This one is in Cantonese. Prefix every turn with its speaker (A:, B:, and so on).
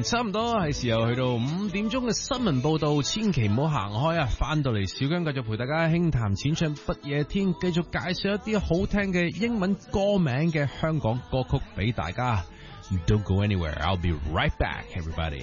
A: 差唔多係時候去到5點鐘嘅新聞報道，千祈唔好行開啊！翻到嚟小姜繼續陪大家輕談淺唱不夜天，繼續介紹一啲好聽嘅英文歌名嘅香港歌曲俾大家。Don't go anywhere, I'll be right back, everybody.